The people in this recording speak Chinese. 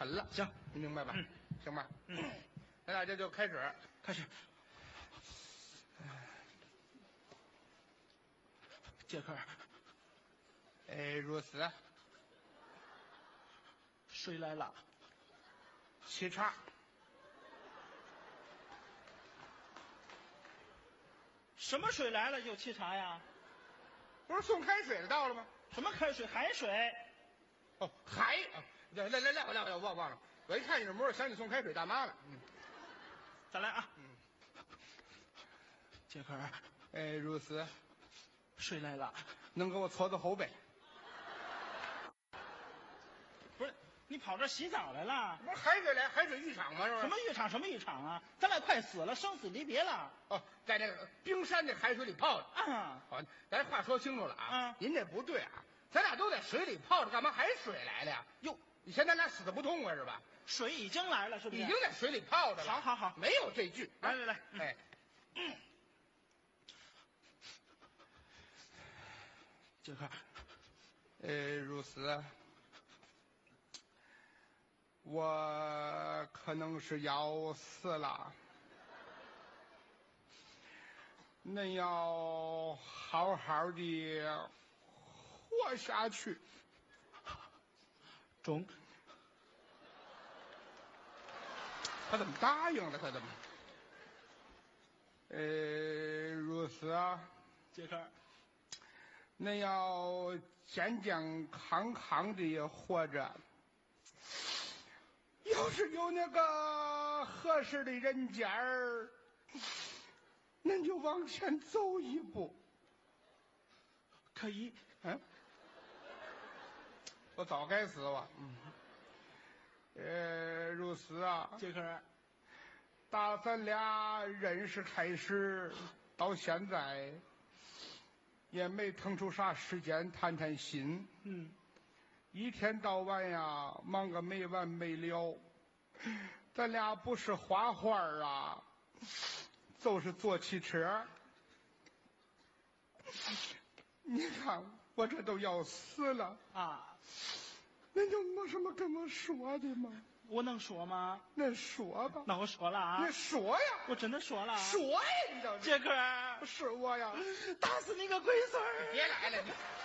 沉了。 行， 你明白吧？ 嗯， 行吧？咱俩这就开始。 杰克， 如此， 水来了。 沏茶。 什么水来了就沏茶呀？ 不是送开水的到了吗？ 什么开水？海水。 哦，还来，我忘了。我一看你这模样，想起送开水大妈了。 再来啊。杰克， 如此， 水来了。 能给我搓搓后背？ 不是，你跑这洗澡来了？ 不是海水来，海水浴场吗？是不是？ 什么浴场？什么浴场啊？咱俩快死了，生死离别了。 哦，在这个冰山那海水里泡着。好，咱话说清楚了啊。您这不对啊，咱俩都在水里泡着，干嘛海水来了呀？ 哟， 你嫌咱俩死的不痛快是吧？ 水已经来了，是不是？ 已经在水里泡着了。 好， 没有这句。 来，杰克， 如此，我可能是要死了，恁要好好的活下去。 中。 他怎么答应了？他怎么？如此啊， 杰克， 恁要健健康康的活着。要是有那个合适的人家儿，恁就往前走一步。 可以。 我早该死了。如此啊， 杰克， 打咱俩认识开始到现在，也没腾出啥时间谈谈心。一天到晚呀，忙个没完没了。咱俩不是画画啊，就是坐汽车。你看我这都要死了啊！ 恁就没什么跟我说的吗？ 我能说吗？ 那说吧。 那我说了啊！ 你说呀！ 我真的说了。 说呀！你倒是。 杰克， 是我呀！ 打死你个龟孙儿！ 别来了你。